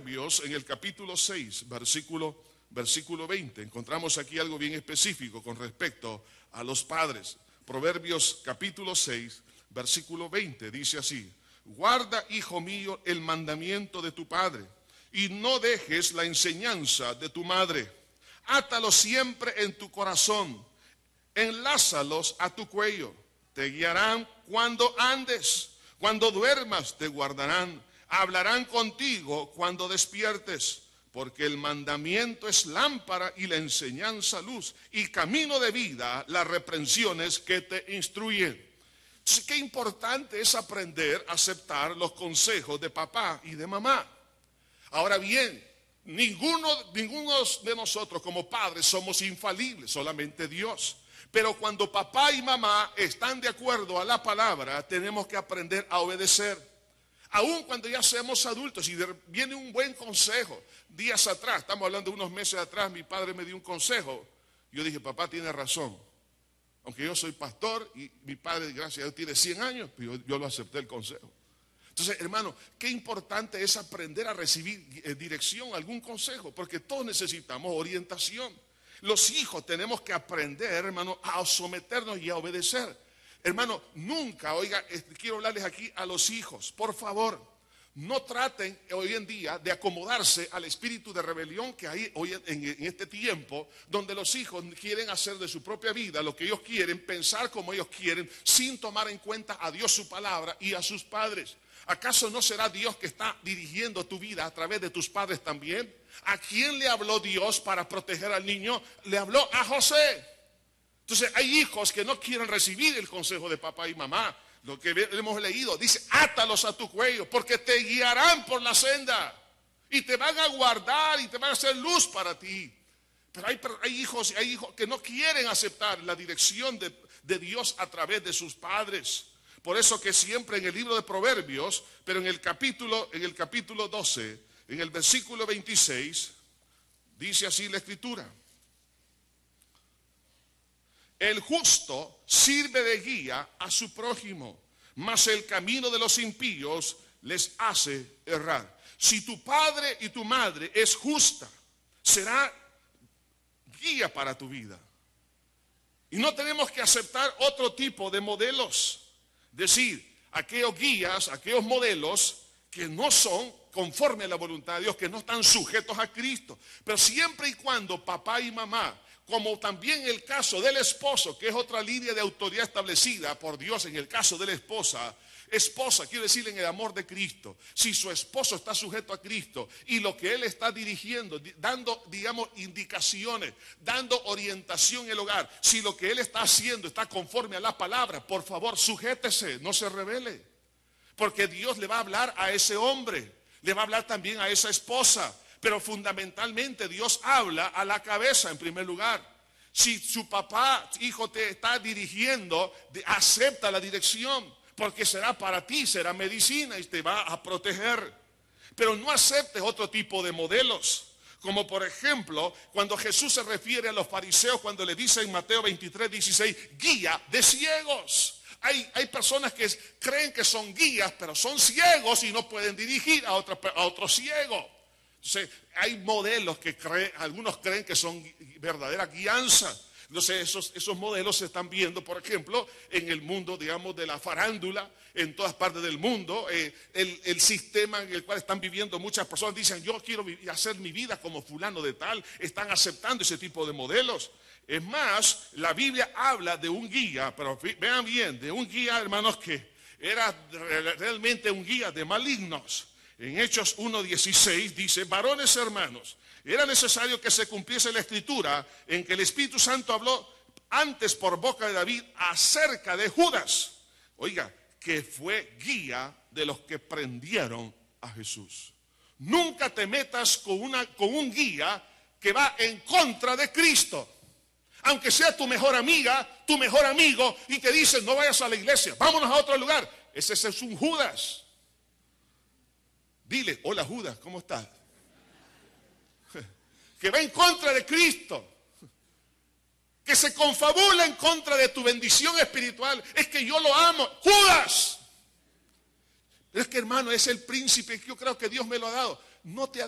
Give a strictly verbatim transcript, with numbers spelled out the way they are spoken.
Proverbios, en el capítulo seis, versículo, versículo veinte, encontramos aquí algo bien específico con respecto a los padres. Proverbios capítulo seis, versículo veinte, dice así: guarda, hijo mío, el mandamiento de tu padre, y no dejes la enseñanza de tu madre. Átalos siempre en tu corazón, enlázalos a tu cuello. Te guiarán cuando andes, cuando duermas te guardarán. Hablarán contigo cuando despiertes, porque el mandamiento es lámpara y la enseñanza luz, y camino de vida las reprensiones que te instruyen. Entonces, qué importante es aprender a aceptar los consejos de papá y de mamá. Ahora bien, ninguno, ninguno de nosotros como padres somos infalibles, solamente Dios. Pero cuando papá y mamá están de acuerdo a la palabra, tenemos que aprender a obedecer. Aún cuando ya seamos adultos y viene un buen consejo. Días atrás, estamos hablando de unos meses atrás, mi padre me dio un consejo. Yo dije, papá tiene razón. Aunque yo soy pastor y mi padre, gracias a Dios, tiene cien años, yo, yo lo acepté el consejo. Entonces, hermano, qué importante es aprender a recibir eh, dirección, algún consejo, porque todos necesitamos orientación. Los hijos tenemos que aprender, hermano, a someternos y a obedecer. Hermano, nunca, oiga, quiero hablarles aquí a los hijos, por favor, no traten hoy en día de acomodarse al espíritu de rebelión que hay hoy en, en este tiempo, donde los hijos quieren hacer de su propia vida lo que ellos quieren, pensar como ellos quieren, sin tomar en cuenta a Dios, su palabra, y a sus padres. ¿Acaso no será Dios que está dirigiendo tu vida a través de tus padres también? ¿A quién le habló Dios para proteger al niño? Le habló a José. Entonces hay hijos que no quieren recibir el consejo de papá y mamá. Lo que hemos leído dice, átalos a tu cuello, porque te guiarán por la senda y te van a guardar y te van a hacer luz para ti. Pero hay, hay hijos hay hijos que no quieren aceptar la dirección de, de Dios a través de sus padres. Por eso que siempre en el libro de Proverbios, pero en el capítulo, en el capítulo doce, en el versículo veintiséis, dice así la escritura: el justo sirve de guía a su prójimo, mas el camino de los impíos les hace errar. Si tu padre y tu madre es justa, será guía para tu vida. Y no tenemos que aceptar otro tipo de modelos. Es decir, aquellos guías, aquellos modelos que no son conforme a la voluntad de Dios, que no están sujetos a Cristo. Pero siempre y cuando papá y mamá, como también el caso del esposo, que es otra línea de autoridad establecida por Dios en el caso de la esposa, esposa, quiero decir en el amor de Cristo, si su esposo está sujeto a Cristo y lo que él está dirigiendo, dando, digamos, indicaciones, dando orientación en el hogar, si lo que él está haciendo está conforme a la palabra, por favor, sujétese, no se rebele, porque Dios le va a hablar a ese hombre, le va a hablar también a esa esposa. Pero fundamentalmente Dios habla a la cabeza en primer lugar. Si su papá, hijo, te está dirigiendo, acepta la dirección, porque será para ti, será medicina y te va a proteger. Pero no aceptes otro tipo de modelos. Como por ejemplo, cuando Jesús se refiere a los fariseos, cuando le dice en Mateo veintitrés, dieciséis, guía de ciegos. Hay, hay personas que creen que son guías, pero son ciegos y no pueden dirigir a otro, a otro ciego. Entonces, hay modelos que creen, algunos creen que son verdadera guianza. Entonces, esos, esos modelos se están viendo, por ejemplo, en el mundo, digamos, de la farándula, en todas partes del mundo. Eh, el, el sistema en el cual están viviendo muchas personas dicen, yo quiero vivir, hacer mi vida como fulano de tal. Están aceptando ese tipo de modelos. Es más, la Biblia habla de un guía, pero vean bien, de un guía, hermanos, que era realmente un guía de malignos. En Hechos uno dieciséis dice, varones hermanos, era necesario que se cumpliese la escritura en que el Espíritu Santo habló antes por boca de David acerca de Judas, oiga, que fue guía de los que prendieron a Jesús. Nunca te metas con, una, con un guía que va en contra de Cristo. Aunque sea tu mejor amiga, tu mejor amigo, y te dicen, no vayas a la iglesia, vámonos a otro lugar. Ese es un Judas. Dile, hola Judas, ¿cómo estás? Que va en contra de Cristo, que se confabula en contra de tu bendición espiritual. Es que yo lo amo, Judas. Pero es que, hermano, es el príncipe que yo creo que Dios me lo ha dado. No te ha